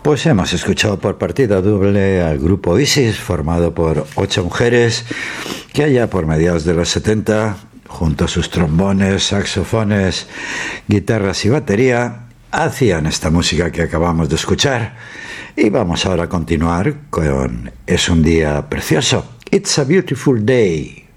Pues hemos escuchado por partida doble al grupo Isis, formado por 8 mujeres, que allá por mediados de los 70, junto a sus trombones, saxofones, guitarras y batería, hacían esta música que acabamos de escuchar. Y vamos ahora a continuar con Es un día precioso. It's a beautiful day.